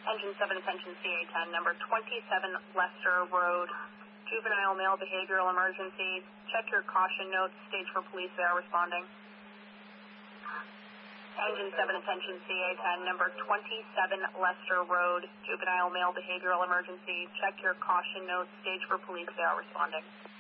Engine 7, attention CA10, number 27 Lester Road, juvenile male behavioral emergency. Check your caution notes, stage for police, they are responding. Engine 7, attention CA10, number 27 Lester Road, juvenile male behavioral emergency. Check your caution notes, stage for police, they are responding.